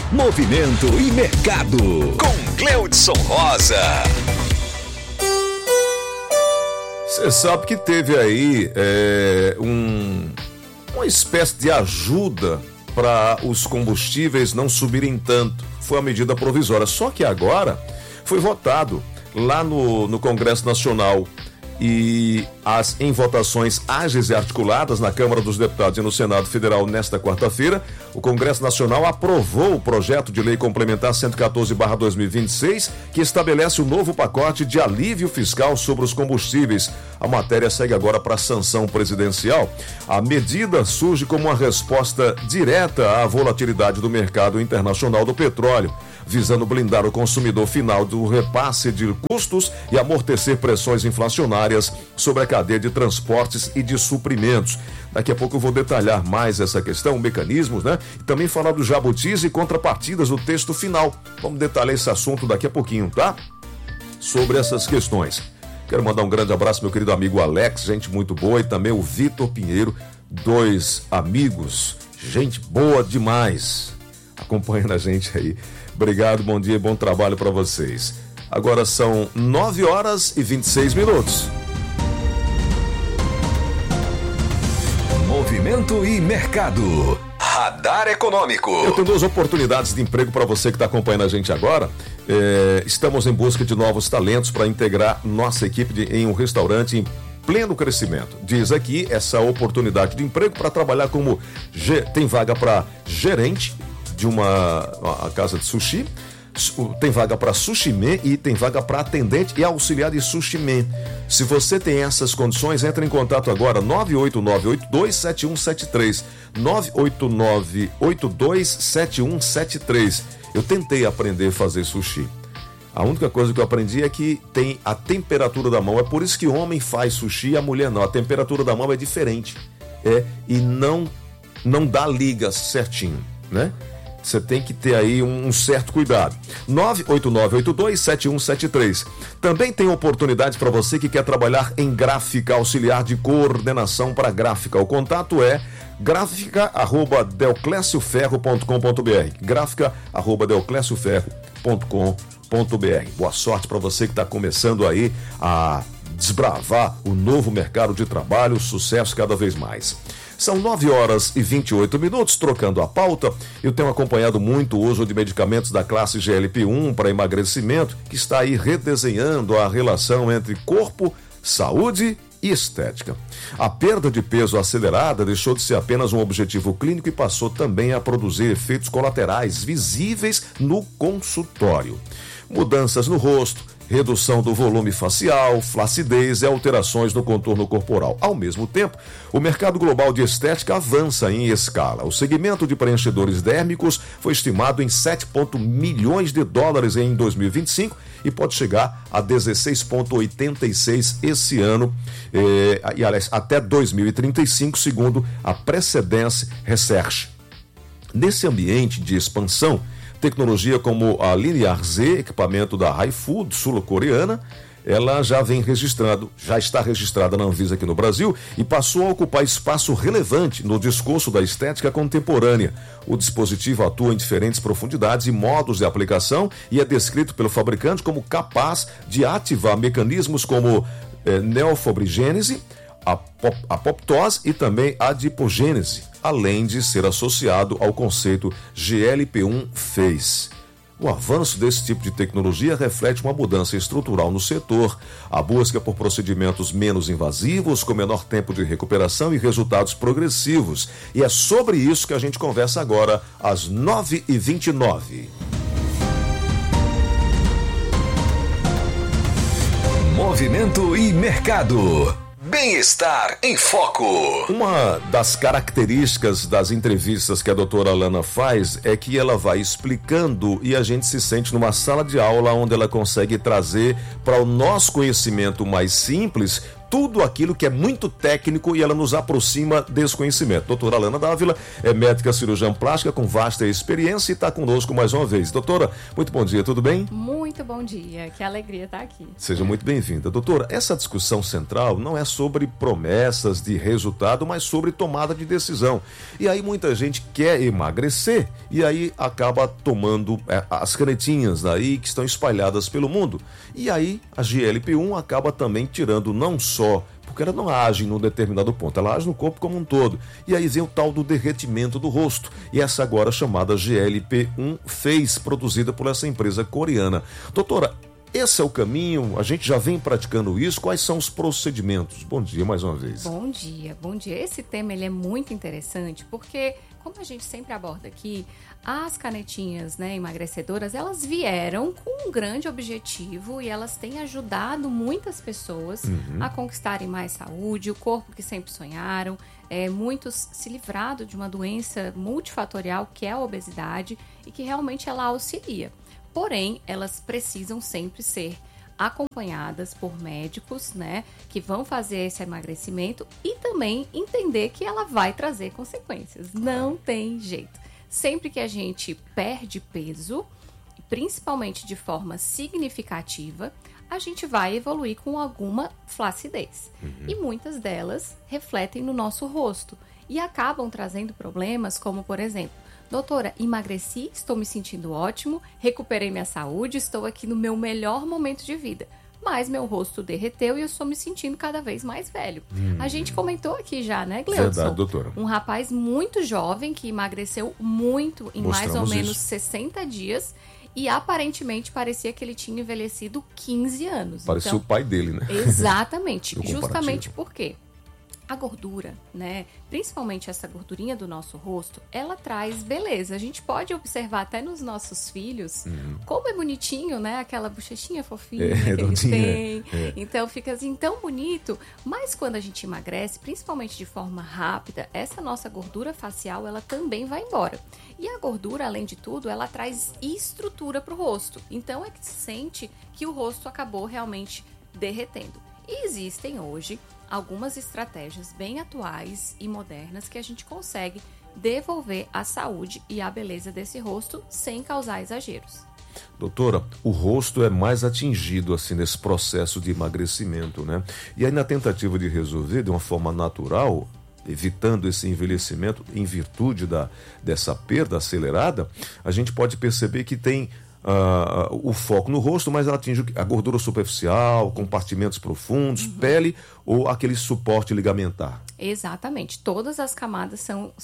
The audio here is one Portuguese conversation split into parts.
Movimento e Mercado, com Cleudson Rosa. Você sabe que teve aí uma espécie de ajuda para os combustíveis não subirem tanto. Foi uma medida provisória. Só que agora foi votado lá no Congresso Nacional e em votações ágeis e articuladas na Câmara dos Deputados e no Senado Federal nesta quarta-feira, o Congresso Nacional aprovou o projeto de lei complementar 114/2026, que estabelece o novo pacote de alívio fiscal sobre os combustíveis. A matéria segue agora para a sanção presidencial. A medida surge como uma resposta direta à volatilidade do mercado internacional do petróleo, visando blindar o consumidor final do repasse de custos e amortecer pressões inflacionárias sobre a cadeia de transportes e de suprimentos. Daqui a pouco eu vou detalhar mais essa questão, mecanismos, né? E também falar dos jabutis e contrapartidas no texto final. Vamos detalhar esse assunto daqui a pouquinho, tá? Sobre essas questões. Quero mandar um grande abraço, meu querido amigo Alex, gente muito boa, e também o Vitor Pinheiro, dois amigos, gente boa demais, acompanhando a gente aí. Obrigado, bom dia e bom trabalho para vocês. Agora são 9h26. Movimento e Mercado. Radar Econômico. Eu tenho duas oportunidades de emprego para você que está acompanhando a gente agora. Estamos em busca de novos talentos para integrar nossa equipe em um restaurante em pleno crescimento. Diz aqui essa oportunidade de emprego para trabalhar como... Tem vaga para gerente de uma casa de sushi, tem vaga para sushi man e tem vaga para atendente e auxiliar de sushi man. Se você tem essas condições, entre em contato agora, 989827173, 989827173. Eu tentei aprender a fazer sushi. A única coisa que eu aprendi é que tem a temperatura da mão. É por isso que o homem faz sushi e a mulher não. A temperatura da mão é diferente. E não dá liga certinho, né? Você tem que ter aí um certo cuidado. 989827173. Também tem oportunidades para você que quer trabalhar em gráfica, auxiliar de coordenação para gráfica. O contato é gráfica@delclecioferro.com.br, gráfica@delclecioferro.com.br. Boa sorte para você que está começando aí a desbravar o novo mercado de trabalho, sucesso cada vez mais. São 9h28, trocando a pauta. Eu tenho acompanhado muito o uso de medicamentos da classe GLP-1 para emagrecimento, que está aí redesenhando a relação entre corpo, saúde e estética. A perda de peso acelerada deixou de ser apenas um objetivo clínico e passou também a produzir efeitos colaterais visíveis no consultório. Mudanças no rosto, redução do volume facial, flacidez e alterações no contorno corporal. Ao mesmo tempo, o mercado global de estética avança em escala. O segmento de preenchedores dérmicos foi estimado em 7,1 milhões de dólares em 2025 e pode chegar a 16,86 esse ano, e aliás, até 2035, segundo a Precedence Research. Nesse ambiente de expansão, tecnologia como a Linear Z, equipamento da HiFood sul-coreana, ela já está registrada na Anvisa aqui no Brasil e passou a ocupar espaço relevante no discurso da estética contemporânea. O dispositivo atua em diferentes profundidades e modos de aplicação e é descrito pelo fabricante como capaz de ativar mecanismos como neofibrogênese, apoptose e também adipogênese, além de ser associado ao conceito GLP-1/FaCe. O avanço desse tipo de tecnologia reflete uma mudança estrutural no setor, a busca por procedimentos menos invasivos, com menor tempo de recuperação e resultados progressivos. E é sobre isso que a gente conversa agora, às 9h29. Movimento e Mercado. Bem-estar em Foco. Uma das características das entrevistas que a doutora Alana faz é que ela vai explicando e a gente se sente numa sala de aula onde ela consegue trazer para o nosso conhecimento mais simples tudo aquilo que é muito técnico e ela nos aproxima desse conhecimento. Doutora Alana Dávila é médica cirurgiã plástica com vasta experiência e está conosco mais uma vez. Doutora, muito bom dia, tudo bem? Muito Muito bom dia, que alegria estar aqui. Seja muito bem-vinda. Doutora, essa discussão central não é sobre promessas de resultado, mas sobre tomada de decisão. E aí muita gente quer emagrecer e aí acaba tomando as canetinhas aí que estão espalhadas pelo mundo. E aí a GLP-1 acaba também tirando não só, porque ela não age num determinado ponto, ela age no corpo como um todo. E aí vem o tal do derretimento do rosto. E essa agora chamada GLP-1 Face, produzida por essa empresa coreana. Doutora, esse é o caminho? A gente já vem praticando isso? Quais são os procedimentos? Bom dia mais uma vez. Bom dia. Esse tema ele é muito interessante porque, como a gente sempre aborda aqui, as canetinhas, né, emagrecedoras, elas vieram com um grande objetivo e elas têm ajudado muitas pessoas a conquistarem mais saúde, o corpo que sempre sonharam, muitos se livrado de uma doença multifatorial que é a obesidade e que realmente ela auxilia. Porém, elas precisam sempre ser acompanhadas por médicos, né, que vão fazer esse emagrecimento e também entender que ela vai trazer consequências. Não tem jeito. Sempre que a gente perde peso, principalmente de forma significativa, a gente vai evoluir com alguma flacidez. E muitas delas refletem no nosso rosto e acabam trazendo problemas como, por exemplo, doutora, emagreci, estou me sentindo ótimo, recuperei minha saúde, estou aqui no meu melhor momento de vida. Mas meu rosto derreteu e eu estou me sentindo cada vez mais velho. A gente comentou aqui já, né, Gleudson? Verdade, doutora. Um rapaz muito jovem que emagreceu muito em mais ou menos 60 dias e aparentemente parecia que ele tinha envelhecido 15 anos. Parecia então, o pai dele, né? Exatamente. Justamente por quê? A gordura, né, principalmente essa gordurinha do nosso rosto, ela traz beleza. A gente pode observar até nos nossos filhos como é bonitinho, né, aquela bochechinha fofinha que eles têm. Então fica assim tão bonito. Mas quando a gente emagrece, principalmente de forma rápida, essa nossa gordura facial, ela também vai embora. E a gordura, além de tudo, ela traz estrutura para o rosto. Então é que se sente que o rosto acabou realmente derretendo. E existem hoje algumas estratégias bem atuais e modernas que a gente consegue devolver a saúde e a beleza desse rosto sem causar exageros. Doutora, o rosto é mais atingido assim nesse processo de emagrecimento, né? E aí na tentativa de resolver de uma forma natural, evitando esse envelhecimento em virtude dessa perda acelerada, a gente pode perceber que tem o foco no rosto, mas ela atinge a gordura superficial, compartimentos profundos, pele ou aquele suporte ligamentar. Exatamente. Todas as camadas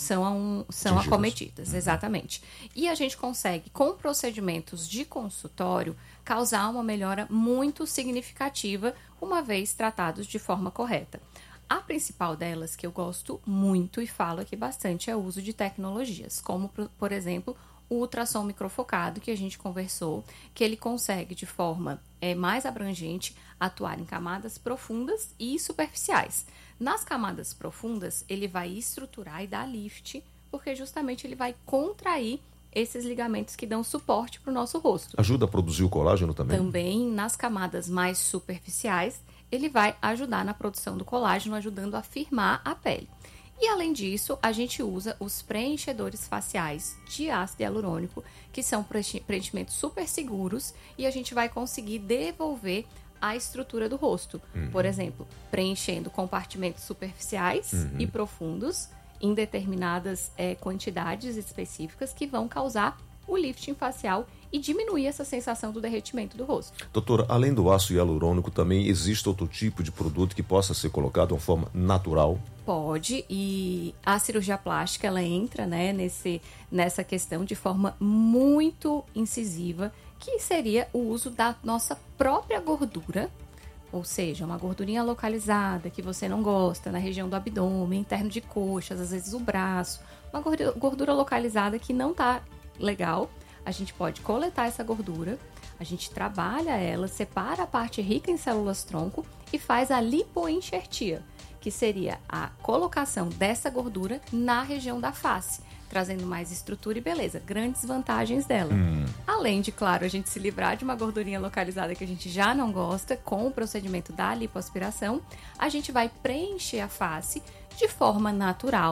são acometidas, exatamente. E a gente consegue, com procedimentos de consultório, causar uma melhora muito significativa, uma vez tratados de forma correta. A principal delas, que eu gosto muito e falo aqui bastante, é o uso de tecnologias, como, por exemplo, o ultrassom microfocado que a gente conversou, que ele consegue de forma mais abrangente atuar em camadas profundas e superficiais. Nas camadas profundas, ele vai estruturar e dar lift, porque justamente ele vai contrair esses ligamentos que dão suporte para o nosso rosto. Ajuda a produzir o colágeno também? Também nas camadas mais superficiais, ele vai ajudar na produção do colágeno, ajudando a firmar a pele. E além disso, a gente usa os preenchedores faciais de ácido hialurônico, que são preenchimentos super seguros, e a gente vai conseguir devolver a estrutura do rosto. Por exemplo, preenchendo compartimentos superficiais e profundos em determinadas quantidades específicas que vão causar o lifting facial e diminuir essa sensação do derretimento do rosto. Doutora, além do ácido hialurônico, também existe outro tipo de produto que possa ser colocado de uma forma natural? Pode, e a cirurgia plástica ela entra, né, nessa questão de forma muito incisiva, que seria o uso da nossa própria gordura, ou seja, uma gordurinha localizada que você não gosta, na região do abdômen, interno de coxas, às vezes o braço, uma gordura localizada que não tá legal. A gente pode coletar essa gordura, a gente trabalha ela, separa a parte rica em células-tronco e faz a lipoenxertia, que seria a colocação dessa gordura na região da face, trazendo mais estrutura e beleza. Grandes vantagens dela. Além de, claro, a gente se livrar de uma gordurinha localizada que a gente já não gosta, com o procedimento da lipoaspiração, a gente vai preencher a face de forma natural,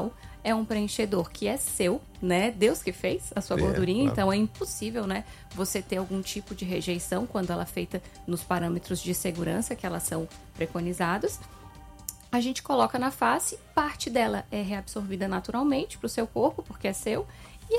é um preenchedor que é seu, né? Deus que fez a sua gordurinha, claro. então é impossível, né, você ter algum tipo de rejeição quando ela é feita nos parâmetros de segurança que elas são preconizados. A gente coloca na face, parte dela é reabsorvida naturalmente para o seu corpo, porque é seu, e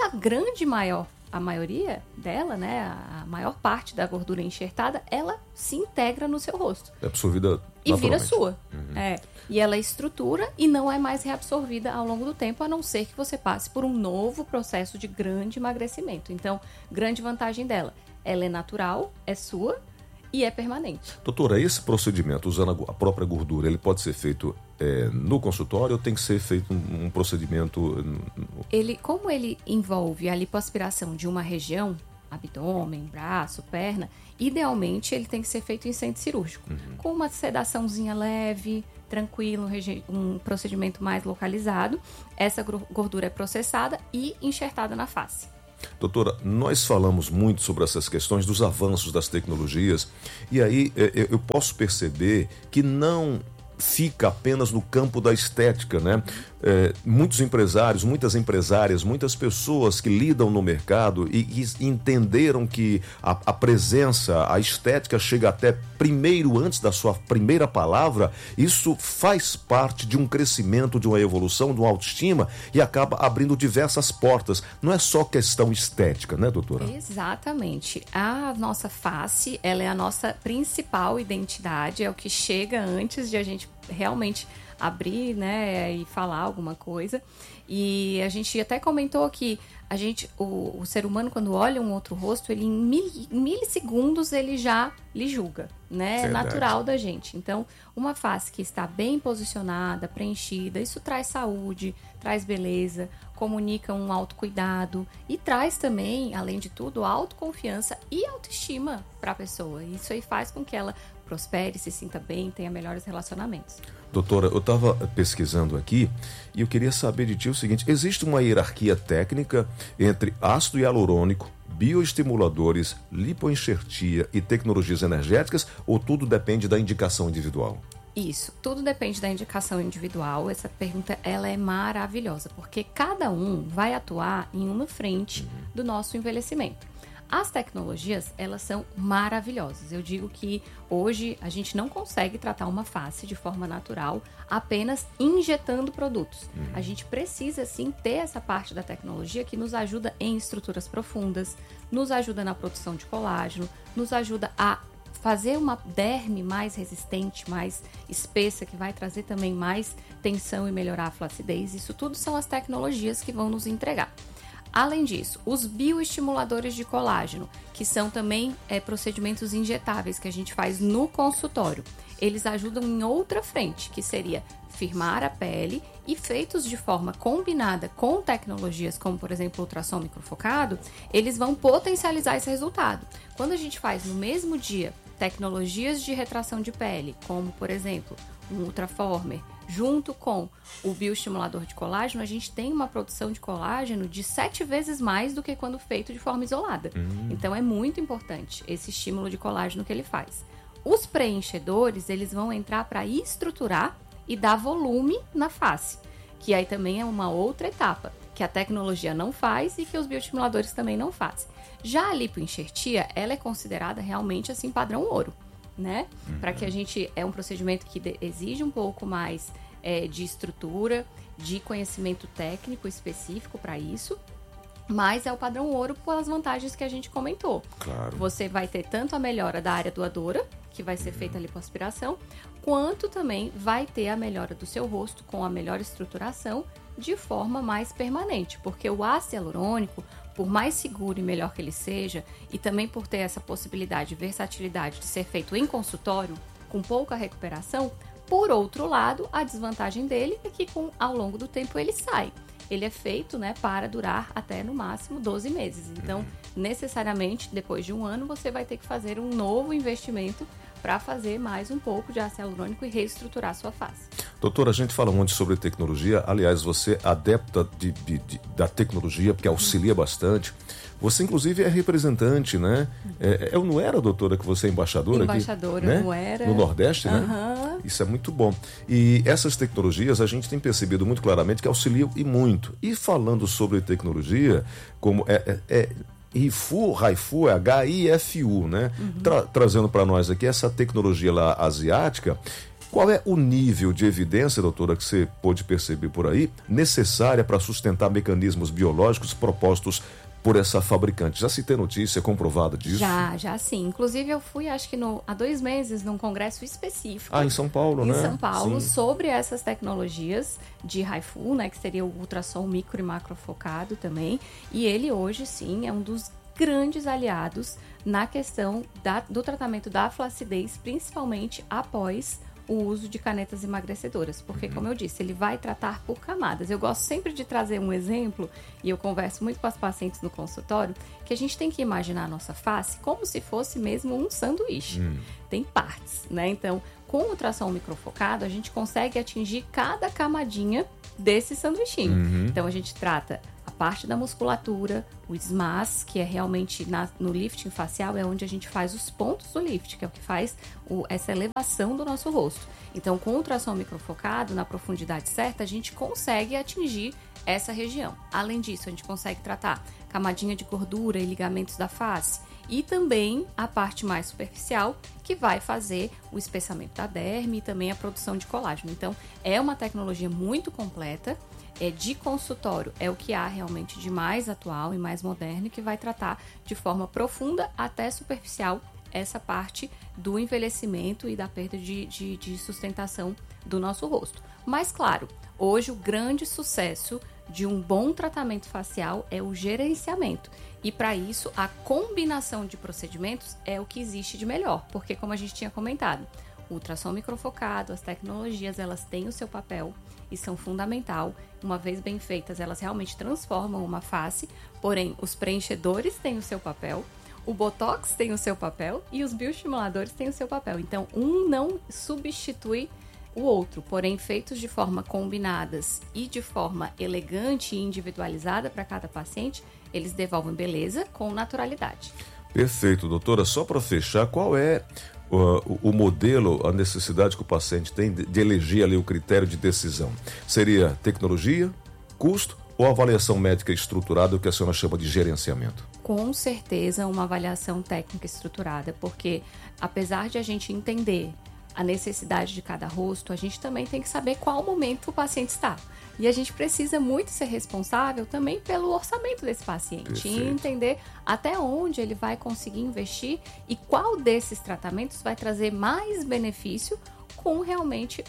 a maioria dela, né, a maior parte da gordura enxertada, ela se integra no seu rosto. É absorvida E vira naturalmente. sua. E ela estrutura e não é mais reabsorvida ao longo do tempo, a não ser que você passe por um novo processo de grande emagrecimento. Então, grande vantagem dela, ela é natural, é sua e é permanente. Doutora, esse procedimento, usando a própria gordura, ele pode ser feito no consultório ou tem que ser feito um procedimento... Como ele envolve a lipoaspiração de uma região, abdômen, braço, perna, idealmente ele tem que ser feito em centro cirúrgico, com uma sedaçãozinha leve, tranquilo, um procedimento mais localizado. Essa gordura é processada e enxertada na face. Doutora, nós falamos muito sobre essas questões dos avanços das tecnologias e aí eu posso perceber que não fica apenas no campo da estética, né? Muitos empresários, muitas empresárias, muitas pessoas que lidam no mercado e entenderam que a presença, a estética chega até primeiro, antes da sua primeira palavra. Isso faz parte de um crescimento, de uma evolução, de uma autoestima e acaba abrindo diversas portas. Não é só questão estética, né, doutora? Exatamente. A nossa face, ela é a nossa principal identidade, é o que chega antes de a gente realmente abrir, né, e falar alguma coisa. E a gente até comentou que o ser humano, quando olha um outro rosto, ele em milissegundos ele já lhe julga, né? É natural da gente. Então, uma face que está bem posicionada, preenchida, isso traz saúde, traz beleza, comunica um autocuidado e traz também, além de tudo, autoconfiança e autoestima para a pessoa. Isso aí faz com que ela prospere, se sinta bem, tenha melhores relacionamentos. Doutora, eu estava pesquisando aqui e eu queria saber de ti o seguinte: existe uma hierarquia técnica entre ácido hialurônico, bioestimuladores, lipoenxertia e tecnologias energéticas, ou tudo depende da indicação individual? Isso, tudo depende da indicação individual. Essa pergunta, ela é maravilhosa, porque cada um vai atuar em uma frente do nosso envelhecimento. As tecnologias, elas são maravilhosas. Eu digo que hoje a gente não consegue tratar uma face de forma natural apenas injetando produtos. A gente precisa, sim, ter essa parte da tecnologia que nos ajuda em estruturas profundas, nos ajuda na produção de colágeno, nos ajuda a fazer uma derme mais resistente, mais espessa, que vai trazer também mais tensão e melhorar a flacidez. Isso tudo são as tecnologias que vão nos entregar. Além disso, os bioestimuladores de colágeno, que são também procedimentos injetáveis que a gente faz no consultório, eles ajudam em outra frente, que seria firmar a pele, e feitos de forma combinada com tecnologias como, por exemplo, o ultrassom microfocado, eles vão potencializar esse resultado. Quando a gente faz no mesmo dia tecnologias de retração de pele, como, por exemplo, um ultraformer, junto com o bioestimulador de colágeno, a gente tem uma produção de colágeno de 7 vezes mais do que quando feito de forma isolada. Então é muito importante esse estímulo de colágeno que ele faz. Os preenchedores, eles vão entrar para estruturar e dar volume na face, que aí também é uma outra etapa, que a tecnologia não faz e que os bioestimuladores também não fazem. Já a lipoenxertia, ela é considerada realmente assim padrão ouro, né? Para que a gente... É um procedimento que exige um pouco mais de estrutura, de conhecimento técnico específico para isso, mas é o padrão ouro pelas vantagens que a gente comentou. Claro. Você vai ter tanto a melhora da área doadora, que vai ser feita a lipoaspiração, quanto também vai ter a melhora do seu rosto com a melhor estruturação de forma mais permanente, porque o ácido hialurônico, por mais seguro e melhor que ele seja, e também por ter essa possibilidade, versatilidade de ser feito em consultório, com pouca recuperação, por outro lado, a desvantagem dele é que ao longo do tempo ele sai. Ele é feito, né, para durar até no máximo 12 meses. Então, necessariamente, depois de um ano, você vai ter que fazer um novo investimento para fazer mais um pouco de ácido hialurônico e reestruturar sua face. Doutora, a gente fala muito sobre tecnologia. Aliás, você é adepta da tecnologia, porque auxilia bastante. Você, inclusive, é representante, né? Eu não era, doutora, que você é embaixadora aqui? Embaixadora, né? não era. No Nordeste, né? Isso é muito bom. E essas tecnologias, a gente tem percebido muito claramente que auxiliam e muito. E falando sobre tecnologia, como Haifu é H-I-F-U, né? Trazendo para nós aqui essa tecnologia lá asiática, qual é o nível de evidência, doutora, que você pôde perceber por aí, necessária para sustentar mecanismos biológicos propostos por essa fabricante? Já se tem notícia comprovada disso? Já sim. Inclusive eu fui, acho que há 2 meses, num congresso específico. Em São Paulo, né? Em São Paulo, Sim. sobre essas tecnologias de Haifu, né? Que seria o ultrassom micro e macro focado também. E ele hoje, sim, é um dos grandes aliados na questão do tratamento da flacidez, principalmente após o uso de canetas emagrecedoras, porque, como eu disse, ele vai tratar por camadas. Eu gosto sempre de trazer um exemplo, e eu converso muito com as pacientes no consultório, que a gente tem que imaginar a nossa face como se fosse mesmo um sanduíche. Tem partes, né? Então, com o ultrassom microfocado, a gente consegue atingir cada camadinha desse sanduichinho. Então, a gente trata a parte da musculatura, o SMAS, que é realmente no lifting facial, é onde a gente faz os pontos do lift, que é o que faz essa elevação do nosso rosto. Então, com o ultrassom microfocado, na profundidade certa, a gente consegue atingir essa região. Além disso, a gente consegue tratar camadinha de gordura e ligamentos da face, e também a parte mais superficial, que vai fazer o espessamento da derme e também a produção de colágeno. Então, é uma tecnologia muito completa. De consultório é o que há realmente de mais atual e mais moderno, que vai tratar de forma profunda até superficial essa parte do envelhecimento e da perda de sustentação do nosso rosto. Mas, claro, hoje o grande sucesso de um bom tratamento facial é o gerenciamento. E, para isso, a combinação de procedimentos é o que existe de melhor, porque, como a gente tinha comentado, o ultrassom microfocado, as tecnologias, elas têm o seu papel e são fundamental. Uma vez bem feitas, elas realmente transformam uma face, porém, os preenchedores têm o seu papel, o Botox tem o seu papel e os bioestimuladores têm o seu papel. Então, um não substitui o outro, porém, feitos de forma combinadas e de forma elegante e individualizada para cada paciente, eles devolvem beleza com naturalidade. Perfeito, doutora. Só para fechar, qual é o modelo, a necessidade que o paciente tem de eleger ali o critério de decisão? Seria tecnologia, custo ou avaliação médica estruturada, o que a senhora chama de gerenciamento? Com certeza uma avaliação técnica estruturada, porque apesar de a gente entender a necessidade de cada rosto, a gente também tem que saber qual momento o paciente está. E a gente precisa muito ser responsável também pelo orçamento desse paciente. Perfeito. E entender até onde ele vai conseguir investir e qual desses tratamentos vai trazer mais benefício com realmente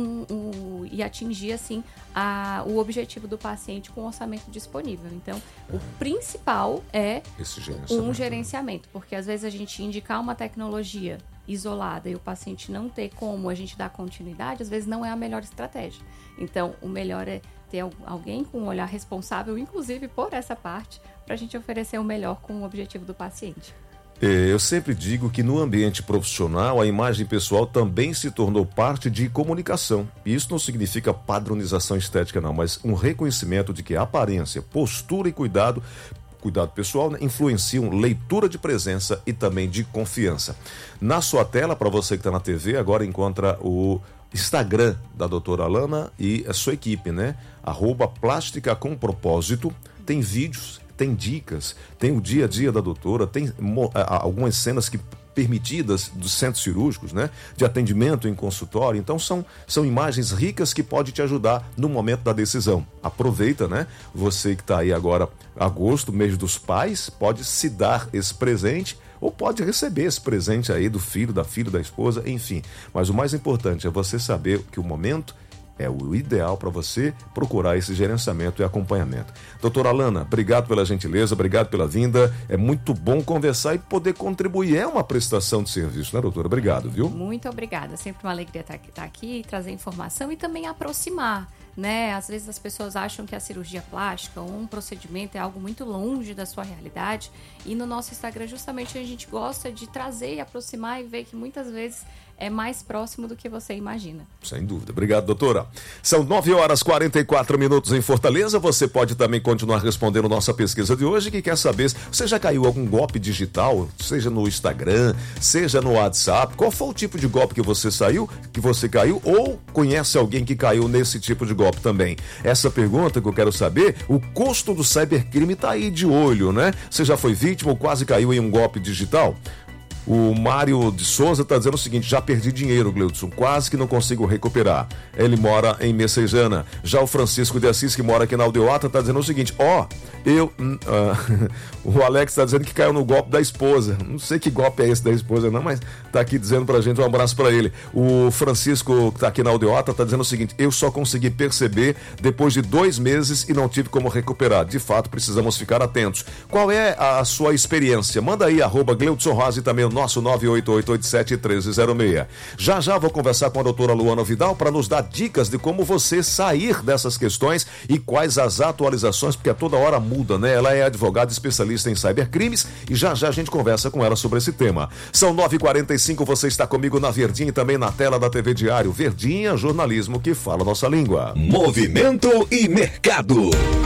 e atingir assim o objetivo do paciente com o orçamento disponível. Então, o principal é um gerenciamento, porque às vezes a gente indicar uma tecnologia isolada e o paciente não ter como a gente dar continuidade, às vezes não é a melhor estratégia. Então, o melhor é ter alguém com um olhar responsável, inclusive por essa parte, para a gente oferecer o melhor com o objetivo do paciente. Eu sempre digo que no ambiente profissional a imagem pessoal também se tornou parte de comunicação. E isso não significa padronização estética não, mas um reconhecimento de que a aparência, postura e cuidado pessoal, né, influenciam leitura de presença e também de confiança. Na sua tela, para você que está na TV, agora encontra o Instagram da doutora Alana e a sua equipe, né? @plástica com propósito. Tem vídeos, tem dicas, tem o dia a dia da doutora, tem algumas cenas permitidas dos centros cirúrgicos, né? De atendimento em consultório. Então são imagens ricas que podem te ajudar no momento da decisão. Aproveita, né? Você que está aí agora, agosto, mês dos pais, pode se dar esse presente ou pode receber esse presente aí do filho, da filha, da esposa, enfim. Mas o mais importante é você saber que o momento é o ideal para você procurar esse gerenciamento e acompanhamento. Doutora Alana, obrigado pela gentileza, obrigado pela vinda. É muito bom conversar e poder contribuir. É uma prestação de serviço, né, doutora? Obrigado, viu? Muito obrigada. Sempre uma alegria estar aqui, trazer informação e também aproximar, né? Às vezes as pessoas acham que a cirurgia plástica ou um procedimento é algo muito longe da sua realidade. E no nosso Instagram, justamente, a gente gosta de trazer e aproximar e ver que muitas vezes é mais próximo do que você imagina. Sem dúvida. Obrigado, doutora. São 9h44 em Fortaleza. Você pode também continuar respondendo nossa pesquisa de hoje, que quer saber se você já caiu algum golpe digital, seja no Instagram, seja no WhatsApp. Qual foi o tipo de golpe que você caiu, ou conhece alguém que caiu nesse tipo de golpe também? Essa pergunta que eu quero saber, o custo do cybercrime tá aí de olho, né? Você já foi vítima ou quase caiu em um golpe digital? O Mário de Souza está dizendo o seguinte: já perdi dinheiro, Gleudson, quase que não consigo recuperar. Ele mora em Messejana. Já o Francisco de Assis, que mora aqui na Aldeota, está dizendo o seguinte: o Alex está dizendo que caiu no golpe da esposa. Não sei que golpe é esse da esposa não, mas está aqui dizendo pra gente, um abraço para ele. O Francisco, que está aqui na Aldeota, está dizendo o seguinte: eu só consegui perceber depois de 2 meses e não tive como recuperar. De fato, precisamos ficar atentos. Qual é a sua experiência? Manda aí, @Gleudson Rosa, e também o nosso 988871306. Já vou conversar com a doutora Luana Vidal para nos dar dicas de como você sair dessas questões e quais as atualizações, porque a toda hora muda, né? Ela é advogada especialista em cybercrimes e já a gente conversa com ela sobre esse tema. São 9h45, você está comigo na Verdinha e também na tela da TV Diário. Verdinha, jornalismo que fala nossa língua. Movimento e mercado.